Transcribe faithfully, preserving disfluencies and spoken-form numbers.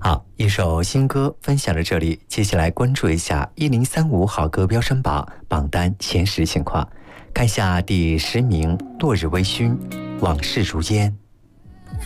好，一首新歌分享到这里，接下来关注一下一零三五好歌飙升榜榜单前十情况。看一下第十名，落日微醺，往事如烟。